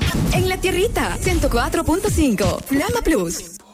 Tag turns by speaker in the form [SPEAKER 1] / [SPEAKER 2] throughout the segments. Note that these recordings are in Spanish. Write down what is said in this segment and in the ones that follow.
[SPEAKER 1] En la tierrita, 104.5, Flama Plus.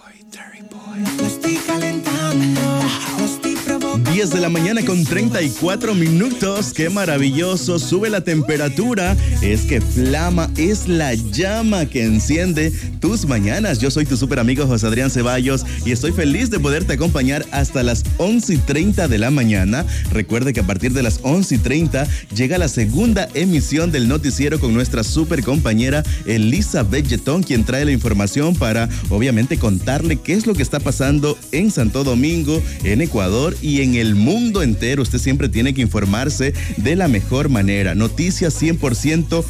[SPEAKER 2] 10 de la mañana con 34 minutos. ¡Qué maravilloso! Sube la temperatura. Es que Flama es la llama que enciende tus mañanas. Yo soy tu súper amigo José Adrián Ceballos y estoy feliz de poderte acompañar hasta las 11:30 de la mañana. Recuerde que a partir de las 11:30 llega la segunda emisión del noticiero con nuestra súper compañera Elizabeth Yetón, quien trae la información para, obviamente, contarle qué es lo que está pasando en Santo Domingo, en Ecuador y en el mundo entero. Usted siempre tiene que informarse de la mejor manera. Noticias 100%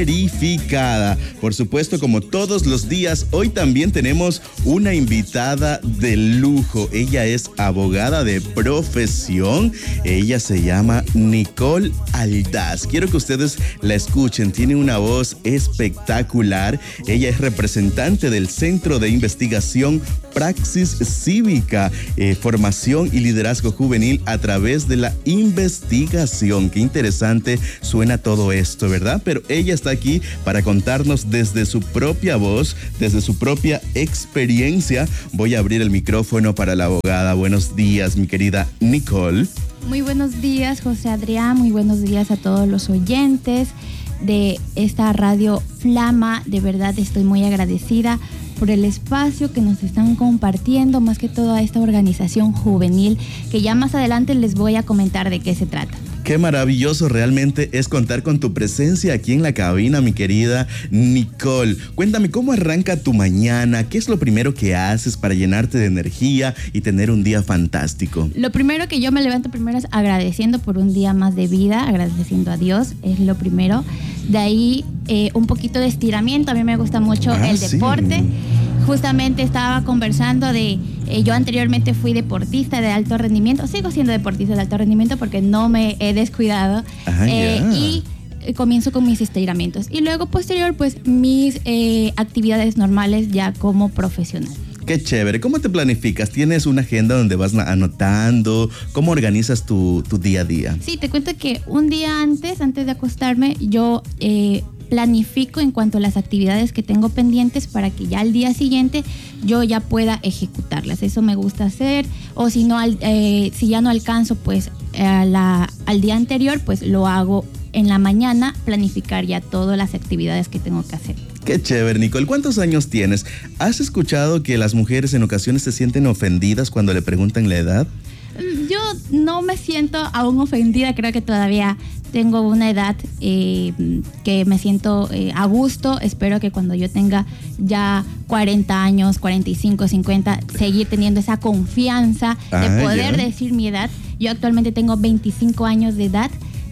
[SPEAKER 2] verificada. Por supuesto, como todos los días, hoy también tenemos una invitada de lujo. Ella es abogada de profesión. Ella se llama Nicole Aldaz. Quiero que ustedes la escuchen. Tiene una voz espectacular. Ella es representante del Centro de Investigación Praxis Cívica, Formación y Liderazgo Juvenil a través de la investigación. Qué interesante suena todo esto, ¿verdad? Pero ella está aquí para contarnos desde su propia voz, desde su propia experiencia. Voy a abrir el micrófono para la abogada. Buenos días, mi querida Nicole.
[SPEAKER 3] Muy buenos días, José Adrián. Muy buenos días a todos los oyentes de esta radio Flama. De verdad estoy muy agradecida por el espacio que nos están compartiendo, más que todo a esta organización juvenil, que ya más adelante les voy a comentar de qué se trata.
[SPEAKER 2] Qué maravilloso realmente es contar con tu presencia aquí en la cabina, mi querida Nicole. Cuéntame, ¿cómo arranca tu mañana? ¿Qué es lo primero que haces para llenarte de energía y tener un día fantástico?
[SPEAKER 3] Lo primero que yo me levanto primero es agradeciendo por un día más de vida, agradeciendo a Dios, es lo primero. De ahí un poquito de estiramiento, a mí me gusta mucho el deporte. Justamente estaba conversando yo anteriormente fui deportista de alto rendimiento, sigo siendo deportista de alto rendimiento porque no me he descuidado. Y comienzo con mis estiramientos y luego posterior pues mis actividades normales ya como profesional.
[SPEAKER 2] Qué chévere. ¿Cómo te planificas? ¿Tienes una agenda donde vas anotando? ¿Cómo organizas tu día a día?
[SPEAKER 3] Sí, te cuento que un día antes de acostarme, yo planifico en cuanto a las actividades que tengo pendientes para que ya al día siguiente yo ya pueda ejecutarlas. Eso me gusta hacer. O si no, si ya no alcanzo, pues al día anterior, pues lo hago en la mañana, planificar ya todas las actividades que tengo que hacer.
[SPEAKER 2] Qué chévere, Nicole. ¿Cuántos años tienes? ¿Has escuchado que las mujeres en ocasiones se sienten ofendidas cuando le preguntan la edad?
[SPEAKER 3] Yo no me siento aún ofendida, creo que todavía tengo una edad que me siento a gusto. Espero que cuando yo tenga ya 40 años, 45, 50, seguir teniendo esa confianza de poder decir mi edad. Yo actualmente tengo 25 años de edad.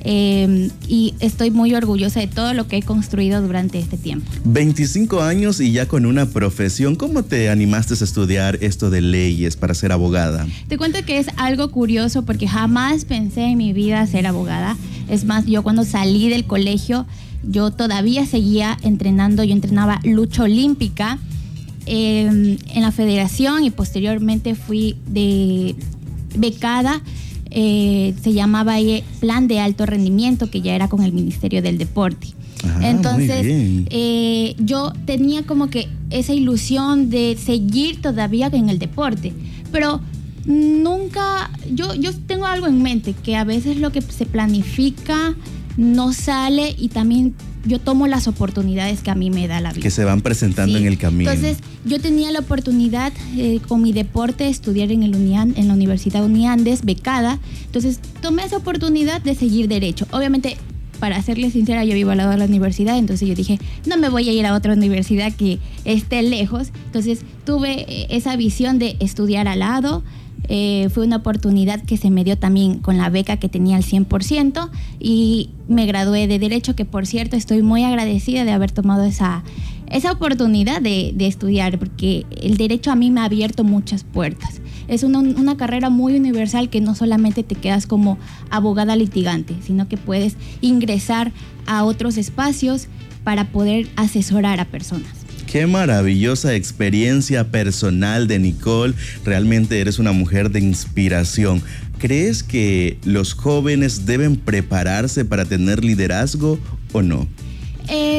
[SPEAKER 3] Y estoy muy orgullosa de todo lo que he construido durante este tiempo.
[SPEAKER 2] 25 años y ya con una profesión. ¿Cómo te animaste a estudiar esto de leyes para ser abogada?
[SPEAKER 3] Te cuento que es algo curioso porque jamás pensé en mi vida ser abogada. Es más, yo cuando salí del colegio, yo todavía seguía entrenando. Yo entrenaba lucha olímpica en la federación y posteriormente fui becada. Se llamaba ahí Plan de Alto Rendimiento, que ya era con el Ministerio del Deporte. Entonces, yo tenía como que esa ilusión de seguir todavía en el deporte, pero nunca, yo tengo algo en mente, que a veces lo que se planifica no sale y también yo tomo las oportunidades que a mí me da la vida. Que
[SPEAKER 2] se van presentando en el camino.
[SPEAKER 3] Entonces, yo tenía la oportunidad con mi deporte de estudiar en la Universidad Uniandes, becada. Entonces, tomé esa oportunidad de seguir derecho. Obviamente, para serles sincera, yo vivo al lado de la universidad, entonces yo dije, no me voy a ir a otra universidad que esté lejos. Entonces, tuve esa visión de estudiar al lado. Fue una oportunidad que se me dio también con la beca que tenía al 100% y me gradué de Derecho, que por cierto estoy muy agradecida de haber tomado esa oportunidad de estudiar, porque el Derecho a mí me ha abierto muchas puertas. Es una carrera muy universal que no solamente te quedas como abogada litigante, sino que puedes ingresar a otros espacios para poder asesorar a personas.
[SPEAKER 2] Qué maravillosa experiencia personal de Nicole. Realmente eres una mujer de inspiración. ¿Crees que los jóvenes deben prepararse para tener liderazgo o no?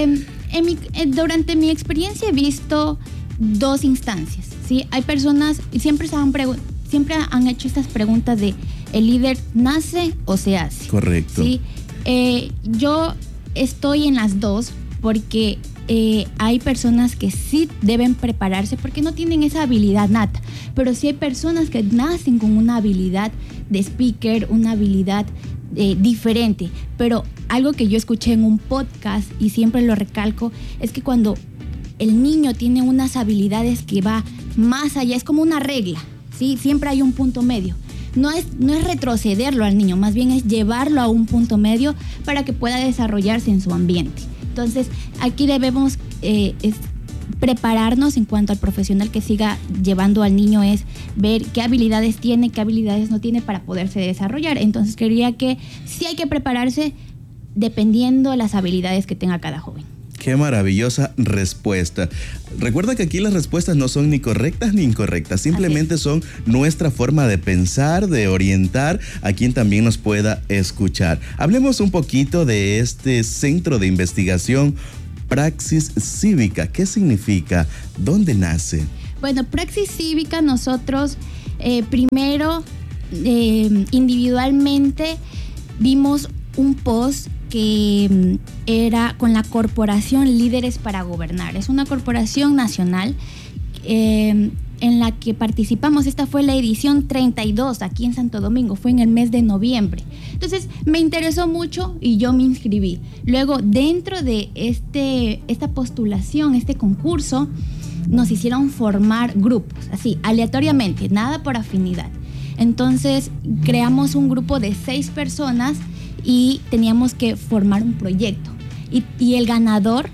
[SPEAKER 3] Durante mi experiencia he visto dos instancias, ¿sí? Hay personas, siempre han hecho estas preguntas de ¿el líder nace o se hace?
[SPEAKER 2] Correcto.
[SPEAKER 3] ¿Sí? Yo estoy en las dos porque hay personas que sí deben prepararse porque no tienen esa habilidad nata, pero sí hay personas que nacen con una habilidad de speaker, una habilidad diferente. Pero algo que yo escuché en un podcast y siempre lo recalco es que cuando el niño tiene unas habilidades que va más allá, es como una regla, ¿sí? Siempre hay un punto medio. No es retrocederlo al niño, más bien es llevarlo a un punto medio para que pueda desarrollarse en su ambiente. Entonces, aquí debemos prepararnos en cuanto al profesional que siga llevando al niño, es ver qué habilidades tiene, qué habilidades no tiene para poderse desarrollar. Entonces, creería que sí hay que prepararse dependiendo de las habilidades que tenga cada joven.
[SPEAKER 2] Qué maravillosa respuesta. Recuerda que aquí las respuestas no son ni correctas ni incorrectas, simplemente son nuestra forma de pensar, de orientar a quien también nos pueda escuchar. Hablemos un poquito de este centro de investigación Praxis Cívica. ¿Qué significa? ¿Dónde nace?
[SPEAKER 3] Bueno, Praxis Cívica, nosotros primero individualmente vimos un post que era con la corporación Líderes para Gobernar. Es una corporación nacional en la que participamos. Esta fue la edición 32 aquí en Santo Domingo, fue en el mes de noviembre. Entonces me interesó mucho y yo me inscribí. Luego, dentro de esta postulación, este concurso, nos hicieron formar grupos, así, aleatoriamente, nada por afinidad. Entonces creamos un grupo de 6 personas y teníamos que formar un proyecto. Y el ganador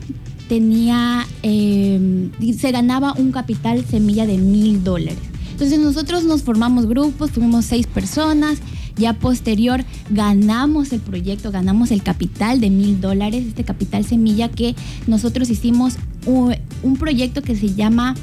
[SPEAKER 3] se ganaba un capital semilla de $1,000. Entonces nosotros nos formamos grupos, fuimos 6 personas. Ya posterior ganamos el proyecto, ganamos el capital de $1,000, este capital semilla que nosotros hicimos un proyecto que se llamaba,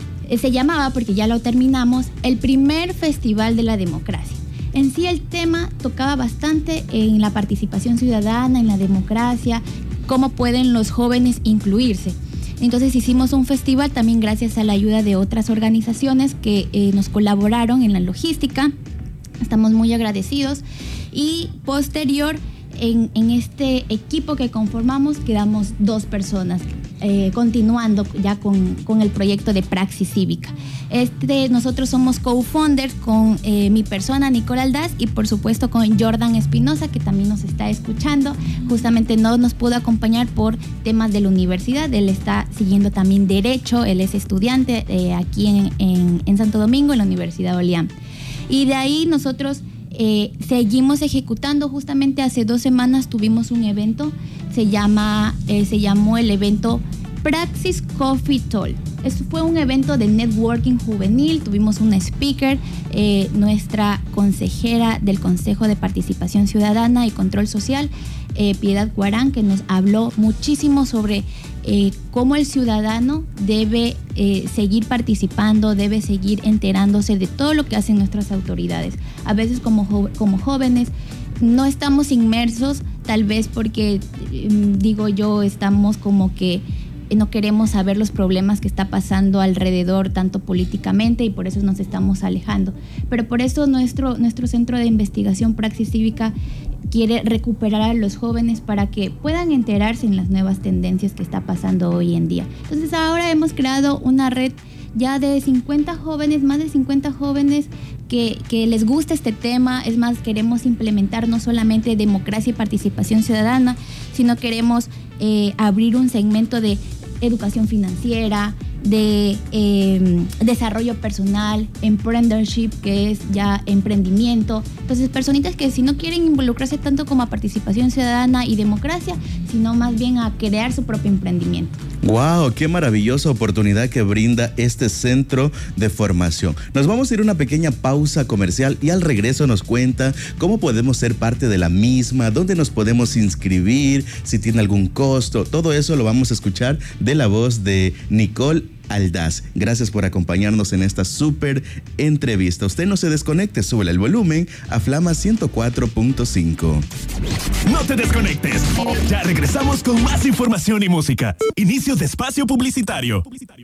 [SPEAKER 3] porque ya lo terminamos, el primer Festival de la Democracia. En sí el tema tocaba bastante en la participación ciudadana, en la democracia, cómo pueden los jóvenes incluirse. Entonces hicimos un festival también gracias a la ayuda de otras organizaciones que nos colaboraron en la logística. Estamos muy agradecidos. Y posterior, en este equipo que conformamos, quedamos 2 personas, continuando ya con el proyecto de Praxis Cívica. Nosotros somos co-founders con mi persona, Nicole Aldaz, y por supuesto con Jordan Espinosa, que también nos está escuchando. Justamente no nos pudo acompañar por temas de la universidad. Él está siguiendo también Derecho, él es estudiante aquí en Santo Domingo, en la Universidad Oliam. Y de ahí nosotros seguimos ejecutando. Justamente hace 2 semanas tuvimos un evento, se llamó el evento Praxis Coffee Talk. Esto fue un evento de networking juvenil. Tuvimos una speaker, nuestra consejera del Consejo de Participación Ciudadana y Control Social, Piedad Guarán, que nos habló muchísimo sobre cómo el ciudadano debe seguir participando, debe seguir enterándose de todo lo que hacen nuestras autoridades. A veces como jóvenes no estamos inmersos, tal vez porque, digo yo, estamos como que no queremos saber los problemas que está pasando alrededor, tanto políticamente, y por eso nos estamos alejando. Pero por eso nuestro centro de investigación Praxis Cívica quiere recuperar a los jóvenes para que puedan enterarse en las nuevas tendencias que está pasando hoy en día. Entonces ahora hemos creado una red ya de 50 jóvenes, más de 50 jóvenes que les gusta este tema. Es más, queremos implementar no solamente democracia y participación ciudadana, sino queremos abrir un segmento de educación financiera, de desarrollo personal, emprendedorship, que es ya emprendimiento. Entonces, personitas que si no quieren involucrarse tanto como a participación ciudadana y democracia, sino más bien a crear su propio emprendimiento.
[SPEAKER 2] ¡Wow! ¡Qué maravillosa oportunidad que brinda este centro de formación! Nos vamos a ir a una pequeña pausa comercial y al regreso nos cuenta cómo podemos ser parte de la misma, dónde nos podemos inscribir, si tiene algún costo. Todo eso lo vamos a escuchar de la voz de Nicole Aldaz. Gracias por acompañarnos en esta súper entrevista. Usted no se desconecte, sube el volumen a Flama 104.5.
[SPEAKER 4] No te desconectes. Ya regresamos con más información y música. Inicio de espacio publicitario.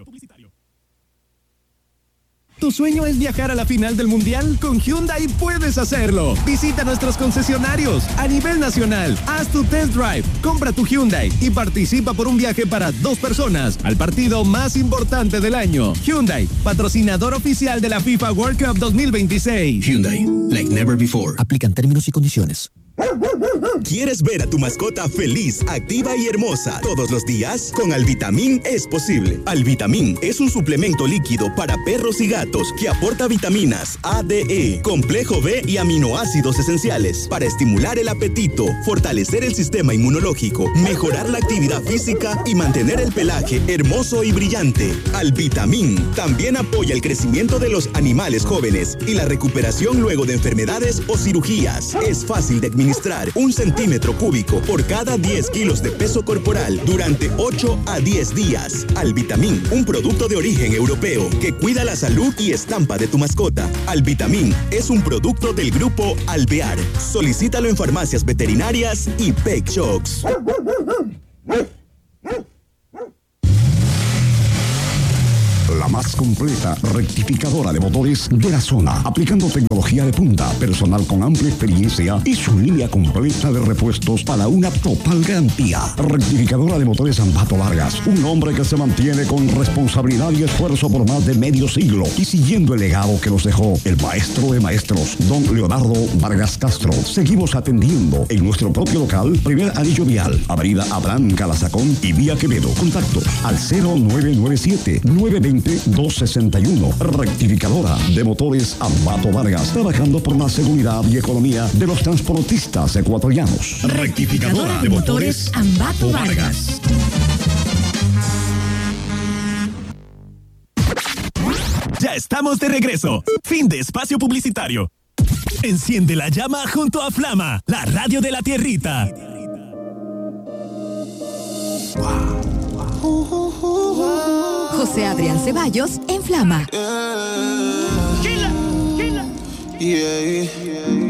[SPEAKER 4] ¿Tu sueño es viajar a la final del Mundial? Con Hyundai puedes hacerlo. Visita nuestros concesionarios a nivel nacional. Haz tu test drive, compra tu Hyundai y participa por un viaje para 2 personas al partido más importante del año. Hyundai, patrocinador oficial de la FIFA World Cup 2026.
[SPEAKER 5] Hyundai, like never before.
[SPEAKER 6] Aplican términos y condiciones.
[SPEAKER 7] ¿Quieres ver a tu mascota feliz, activa y hermosa todos los días? Con Alvitamin es posible. Alvitamin es un suplemento líquido para perros y gatos que aporta vitaminas A, D, E, complejo B y aminoácidos esenciales para estimular el apetito, fortalecer el sistema inmunológico, mejorar la actividad física y mantener el pelaje hermoso y brillante. Alvitamin también apoya el crecimiento de los animales jóvenes y la recuperación luego de enfermedades o cirugías. Es fácil de administrar 1 centímetro cúbico por cada 10 kilos de peso corporal durante 8 a 10 días. Alvitamin, un producto de origen europeo que cuida la salud y estampa de tu mascota. Alvitamin es un producto del grupo Alvear. Solicítalo en farmacias veterinarias y Pet Shops.
[SPEAKER 8] La más completa rectificadora de motores de la zona, aplicando tecnología de punta, personal con amplia experiencia y su línea completa de repuestos para una total garantía. Rectificadora de motores Ambato Vargas, un hombre que se mantiene con responsabilidad y esfuerzo por más de medio siglo y siguiendo el legado que nos dejó el maestro de maestros, don Leonardo Vargas Castro. Seguimos atendiendo en nuestro propio local, primer anillo vial, avenida Abraham Calazacón y vía Quevedo. Contactos al 0997-920-261. Rectificadora de motores Ambato Vargas, trabajando por la seguridad y economía de los transportistas ecuatorianos.
[SPEAKER 4] Rectificadora de motores Ambato Vargas. Ya estamos de regreso. Fin de espacio publicitario. Enciende la llama junto a Flama, la radio de la tierrita.
[SPEAKER 1] José Adrián Ceballos en Flama.
[SPEAKER 9] Yeah.